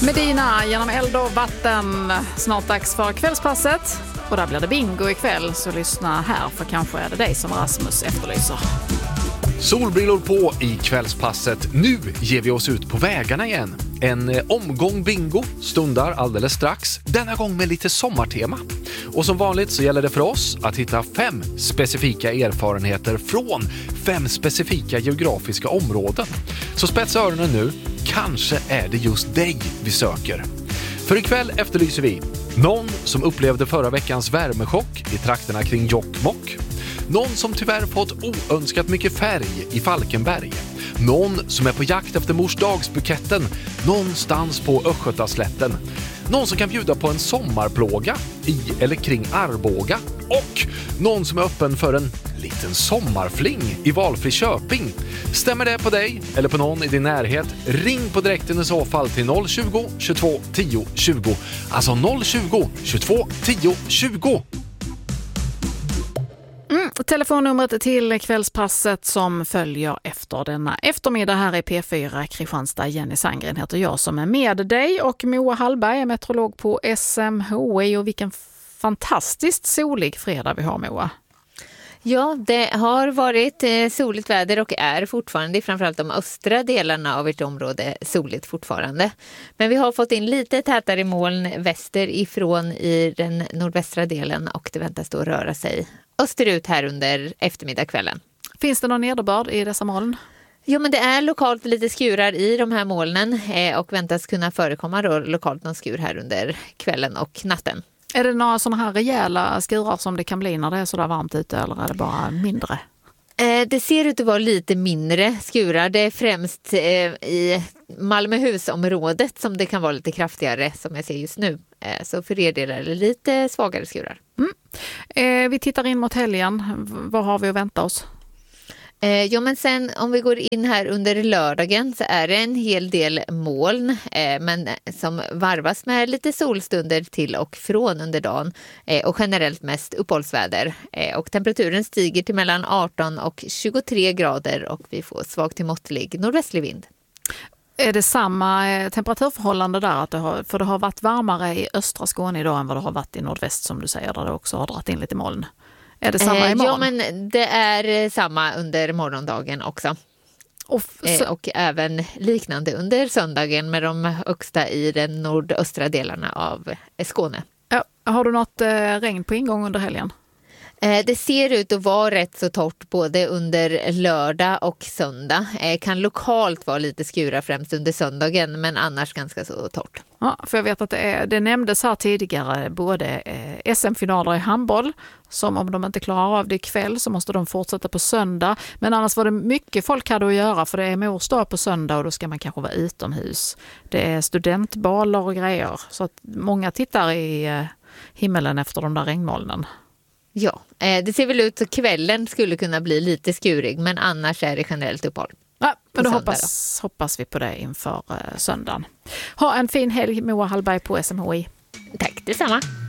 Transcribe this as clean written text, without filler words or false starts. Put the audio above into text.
Medina genom eld och vatten. Snart dags för kvällspasset. Och där blir det bingo ikväll, så lyssna här, för kanske är det dig som Rasmus efterlyser. Solbrillor på i kvällspasset. Nu ger vi oss ut på vägarna igen. En omgång bingo stundar alldeles strax. Denna gång med lite sommartema. Och som vanligt så gäller det för oss att hitta 5 specifika erfarenheter från 5 specifika geografiska områden. Så spetsa öronen nu. Kanske är det just dig vi söker. För ikväll efterlyser vi någon som upplevde förra veckans värmechock i trakterna kring Jokkmokk. Någon som tyvärr fått oönskat mycket färg i Falkenberg. Någon som är på jakt efter morsdagsbuketten någonstans på Östgötaslätten. Någon som kan bjuda på en sommarplåga i eller kring Arboga. Och någon som är öppen för en liten sommarfling i valfri Köping. Stämmer det på dig eller på någon i din närhet? Ring på direkten i så fall till 020 22 10 20. Alltså 020 22 10 20. Telefonnumret till kvällspasset som följer efter denna eftermiddag här i P4 Kristianstad. Jenny Sandgren heter jag som är med dig, och Moa Hallberg är meteorolog på SMHI. Och vilken fantastiskt solig fredag vi har, Moa. Ja, det har varit soligt väder och är fortfarande i framförallt de östra delarna av ett område soligt fortfarande. Men vi har fått in lite tätare moln västerifrån i den nordvästra delen, och det väntas då röra sig österut här under eftermiddagskvällen. Finns det någon nederbörd i dessa moln? Jo, men det är lokalt lite skurar i de här molnen och väntas kunna förekomma då lokalt någon skur här under kvällen och natten. Är det några sådana här rejäla skurar som det kan bli när det är sådär varmt ute, eller är det bara mindre? Det ser ut att vara lite mindre skurar. Det är främst i Malmöhusområdet som det kan vara lite kraftigare, som jag ser just nu. Så för er del är det lite svagare skurar. Vi tittar in mot helgen. Vad har vi att vänta oss? Ja, men sen om vi går in här under lördagen så är det en hel del moln, men som varvas med lite solstunder till och från under dagen, och generellt mest uppehållsväder. Och temperaturen stiger till mellan 18 och 23 grader, och vi får svag till måttlig nordvästlig vind. Är det samma temperaturförhållande där? För det har varit varmare i östra Skåne idag än vad det har varit i nordväst, som du säger, där det också har dragit in lite moln. Är det samma imorgon? Ja, men det är samma under morgondagen också. Och även liknande under söndagen med de högsta i den nordöstra delarna av Skåne. Ja, har du något regn på ingång under helgen? Det ser ut att vara rätt så torrt både under lördag och söndag. Kan lokalt vara lite skura främst under söndagen, men annars ganska så torrt. Ja, för jag vet att det nämndes här tidigare både SM-finaler i handboll, som om de inte klarar av det ikväll så måste de fortsätta på söndag. Men annars var det mycket folk hade att göra, för det är mors dag på söndag och då ska man kanske vara utomhus. Det är studentbaler och grejer, så att många tittar i himmelen efter de där regnmolnen. Ja, det ser väl ut så kvällen skulle kunna bli lite skurig, men annars är det generellt uppehåll. Ja, men då hoppas vi på det inför söndagen. Ha en fin helg, Moa Hallberg på SMHI. Tack, detsamma.